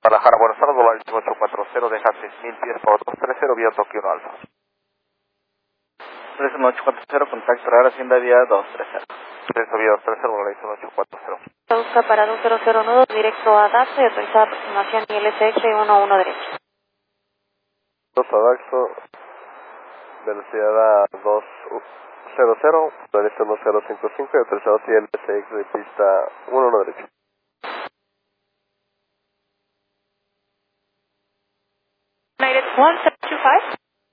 Guadalajara, Buenos Aires, volar 840, deja 6000 pies por 230, vía Tokio 1 Alfa. 840, contacto radar Hacienda vía 230. Vía 230, volar 840. Busca para 200 nudos, directo a DAXO y autorizada aproximación ILSX 11 derecho. 2 a DAXO, velocidad a 200, derecho 1055 y autorizado ILSX de pista 11 derecho. United 1725.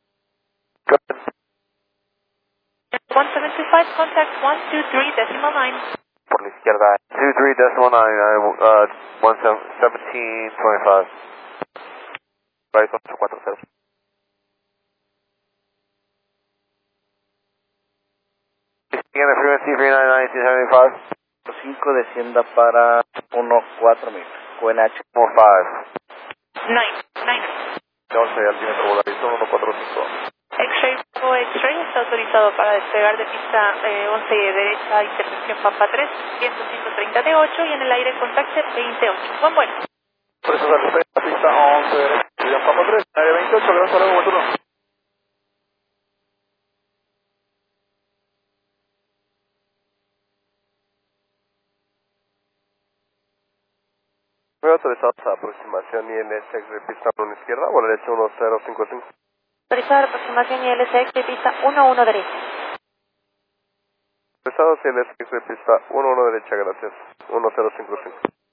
175, contact 123.9. Por la izquierda, 23.9, 1725. Right 840. Siguiente frequency 399, 5 descienda para 14000. QNH 15. 9. Vamos a altímetro volarizado 145. X-Ray, X-Ray está autorizado para despegar de pista 11 derecha, intersección Pampa 3, viento 130 de 8 y en el aire contacte 28. Buen vuelo. Por eso sale pista 11 derecha, Pampa 3, área 28, gracias a luego, buen turno. Muy autorizados a aproximación ILSX de pista 1 izquierda, volar 1055. Autorizado de aproximación ILSX de pista 11 derecha. Autorizados ILSX de pista 11 derecha, gracias, 1055.